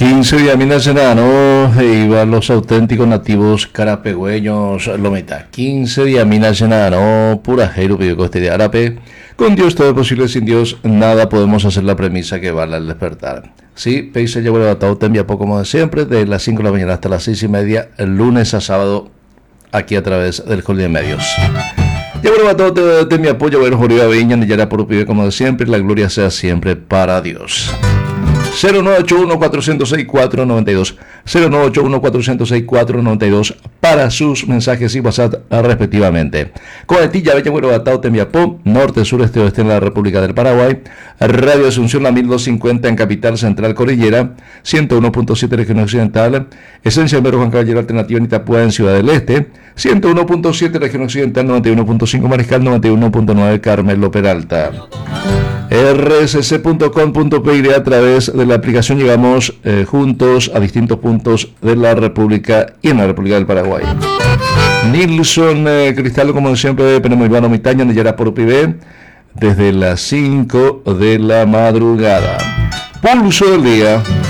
15 de Minas Genaro, iban los auténticos nativos carapegüeños, Lometa. 15 de Minas Genaro, pura jero, pidió coste de árabe. Con Dios todo es posible, sin Dios nada podemos hacer, la premisa que vale al despertar. Sí, Peise ya vuelve a todo, te envía poco como de siempre, de las 5 de la mañana hasta las 6:30, el lunes a sábado, aquí a través del Hall de Medios. Ya vuelvo a todo, te mi apoyo, ver Jorge Viña, ni ya por pibe como de siempre, la gloria sea siempre para Dios. 0981-406-492 0981-406-492 para sus mensajes y WhatsApp respectivamente. Coetilla, Bella, Güero, Batao, Tembiapó, norte, sur, este, oeste en la República del Paraguay. Radio Asunción, la 1250 en Capital Central Cordillera, 101.7 región occidental. Esencia Mero Juan Caballero Alternativa en Itapúa en Ciudad del Este, 101.7 región occidental, 91.5 Mariscal, 91.9 Carmelo Peralta. rcc.com.py. A través de la aplicación llegamos juntos a distintos puntos de la República y en la República del Paraguay. Nilson Cristal, como siempre, Penemo Ivano Mitaña, Neyara por Pibe, desde las 5 de la madrugada. Pulso del día.